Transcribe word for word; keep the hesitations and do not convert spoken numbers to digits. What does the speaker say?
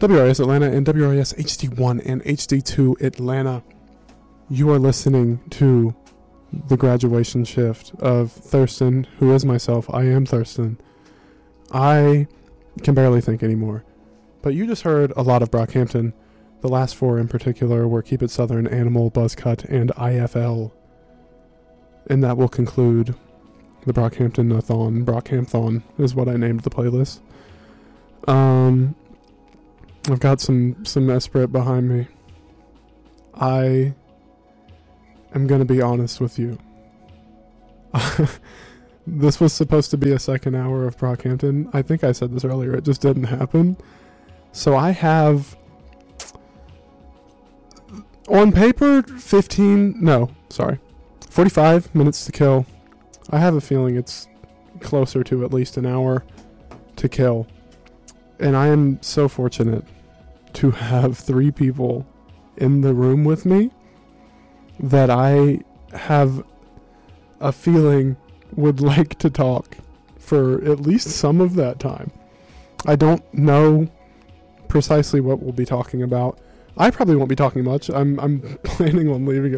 W R S Atlanta and W R S H D one and H D two Atlanta. You are listening to the graduation shift of Thurston, who is myself. I am Thurston. I can barely think anymore. But you just heard a lot of Brockhampton. The last four in particular were Keep It Southern, Animal, Buzzcut, and I F L. And that will conclude the Brockhampton-a-thon. Brockhampthon is what I named the playlist. Um, I've got some, some Esprit behind me. I am going to be honest with you. This was supposed to be a second hour of Brockhampton. I think I said this earlier. It just didn't happen. So I have, on paper, fifteen, no, sorry, forty-five minutes to kill. I have a feeling it's closer to at least an hour to kill. And I am so fortunate to have three people in the room with me that I have a feeling would like to talk for at least some of that time. I don't know precisely what we'll be talking about. I probably won't be talking much. I'm I'm planning on leaving it